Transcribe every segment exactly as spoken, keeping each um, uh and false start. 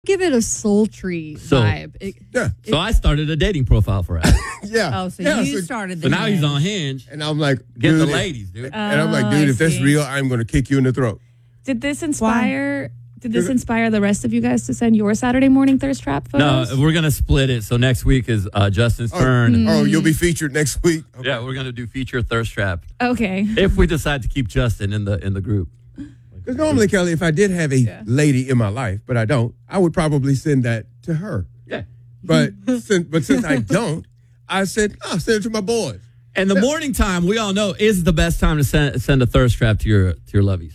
Give it a sultry So- vibe. It, Yeah. So I started a dating profile for Al. Yeah. Oh, so yeah, you so- started the So now he's game. on Hinge. And I'm like, Get the dude, ladies, dude. And I'm like, Oh, dude, I if that's see. real, I'm going to kick you in the throat. Did this inspire? Did this inspire the rest of you guys to send your Saturday morning thirst trap No, photos? we're gonna split it. So next week is uh, Justin's Oh, turn. oh, you'll be featured next week. Okay. Yeah, we're gonna do feature thirst trap Okay. if we decide to keep Justin in the in the group. Because normally, Kelly, if I did have a lady in my life, but I don't, I would probably send that to her. Yeah. But since, but since I don't, I said, oh, send it to my boys. And the morning time, we all know, is the best time to send send a thirst trap to your to your lovies.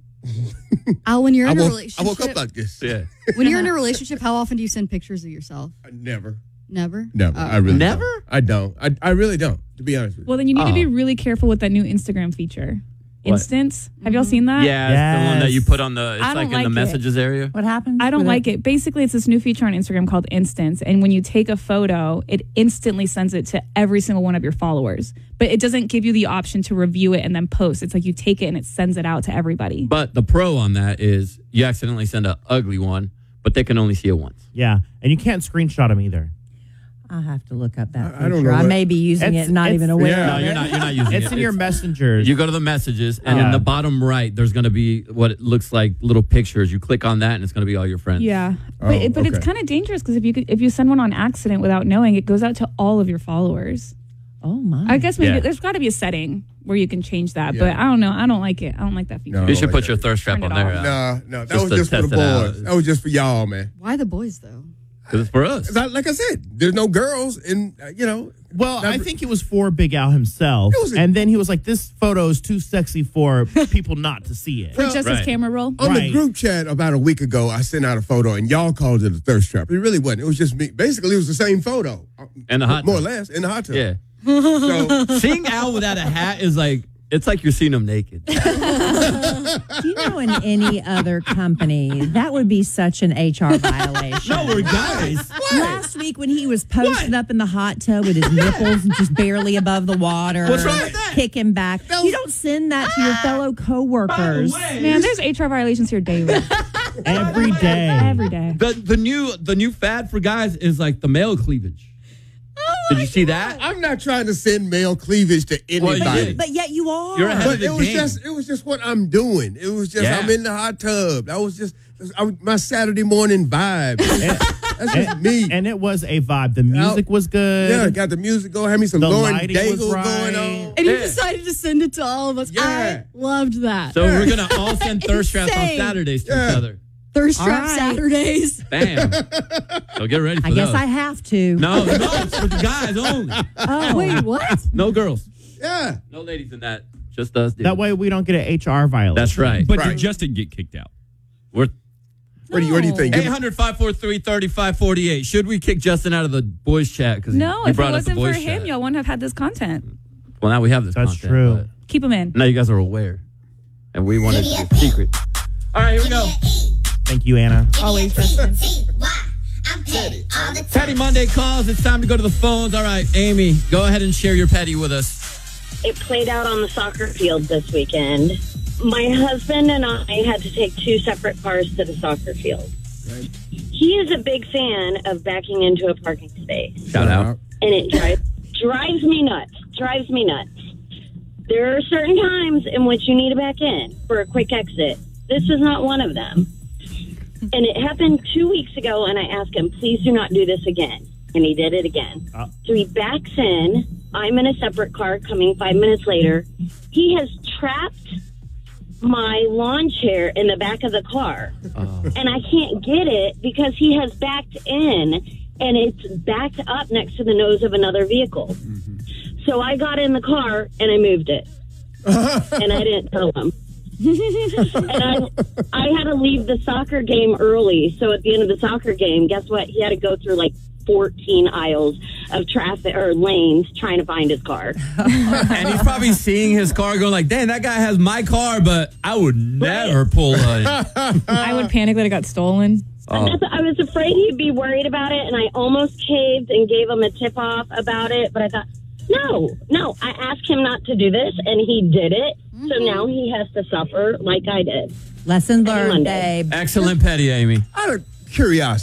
Al, when you're I in a woke, I relationship, woke up like this. Yeah. when you're in a relationship, how often do you send pictures of yourself? I never. Never. Never. Oh. I really Never? don't. I don't. I, I really don't, to be honest with you. Well, then you need to Oh. be really careful with that new Instagram feature. What? Instance. Have y'all seen that? Yeah, it's the one that you put on the. It's I don't like in like the it. messages area. What happened? I don't with like it. Basically, it's this new feature on Instagram called Instance. And when you take a photo, it instantly sends it to every single one of your followers. But it doesn't give you the option to review it and then post. It's like you take it and it sends it out to everybody. But the pro on that is you accidentally send an ugly one, but they can only see it once. Yeah, and you can't screenshot them either. I'll have to look up that I- I feature. don't know I what- may be using It's- it and not it's- even aware yeah. No, of you're it. not. You're not using it. It's in your It's- messengers. You go to the messages, and Yeah. in the bottom right, there's going to be what it looks like little pictures. You click on that, and it's going to be all your friends. Yeah. Oh, but it, but it's okay. kind of dangerous because if you could, if you send one on accident without knowing, it goes out to all of your followers. Oh, my. I guess maybe Yeah. there's got to be a setting where you can change that, Yeah. but I don't know. I don't like it. I don't like that feature. No. You should like put that. your thirst trap Turn on it there. off. uh, No, no, that Just was to just for the test it out. boys. That was just for y'all, man. Why the boys though? Because it's for us. Like like I said, there's no girls, and uh, you know. Well, I Never- think it was for Big Al himself, It was a- and then he was like, "This photo is too sexy for people not to see it." For just Right. his camera roll. On the Right. group chat about a week ago, I sent out a photo, and y'all called it a thirst trap. It really wasn't. It was just me. Basically, it was the same photo. And the hot More or tub. less, in the hot tub. Yeah. So, Seeing Al without a hat is like, it's like you're seeing him naked. Do you know in any other company, that would be such an H R violation? No, we're guys. Last week when he was posting up in the hot tub with his nipples just barely above the water. What's wrong with that? Kicking back. You don't send that to your fellow coworkers. Man, there's H R violations here daily. Every day. Every day. The the new the new fad for guys is like the male cleavage. Did you see that? I'm not trying to send male cleavage to Well, anybody. you did. But yet you are. You're ahead But of the it was game. just it was just what I'm doing. It was just Yeah. I'm in the hot tub. That was just I, was- my Saturday morning vibe. That's just me. And it was a vibe. The music was good. yeah, got the music going. Had me some The Lauren lighting was Daigle right. going on. And he Yeah. decided to send it to all of us. Yeah. I loved that. So we're gonna all send thirst traps on Insane. Saturdays to Yeah. each other. Thirst All trap right. Saturdays. Bam. So get ready for I guess those. I have to. No, no, it's for the guys only. Oh. Wait, what? No girls. Yeah. No ladies in that. Just us. dudes. That way we don't get an H R violation. That's right. But Right. did Justin get kicked out? We're What do you what do you think? eight hundred, five four three, three five four eight. Should we kick Justin out of the boys chat? Because No, he if it brought up the wasn't for boys him, chat. y'all wouldn't have had this content. Well, now we have this That's content, true. but Keep them in. now you guys are aware. And we wanted to be secret. All right, here we go. Thank you, Anna. Always, Justin. Petty Monday calls. It's time to go to the phones. All right, Amy, go ahead and share your petty with us. It played out on the soccer field this weekend. My husband and I had to take two separate cars to the soccer field. Right. He is a big fan of backing into a parking space, Shout out. and it drives drives me nuts. Drives me nuts. There are certain times in which you need to back in for a quick exit. This is not one of them. And it happened two weeks ago, and I asked him, please do not do this again. And he did it again. Uh. So he backs in. I'm in a separate car coming five minutes later. He has trapped my lawn chair in the back of the car. And I can't get it because he has backed in, and it's backed up next to the nose of another vehicle. So I got in the car, and I moved it. And I didn't tell him. And I, I had to leave the soccer game early. So at the end of the soccer game, guess what? He had to go through like fourteen aisles of traffic or lanes trying to find his car. And he's probably seeing his car going like, dang, that guy has my car, but I would never pull a... I would panic that it got stolen. Oh. That's- I was afraid he'd be worried about it, and I almost caved and gave him a tip off about it. But I thought, no, no. I asked him not to do this, and he did it. So now he has to suffer like I did. Lesson learned, Monday. babe. Excellent petty, Amy. Out of curiosity.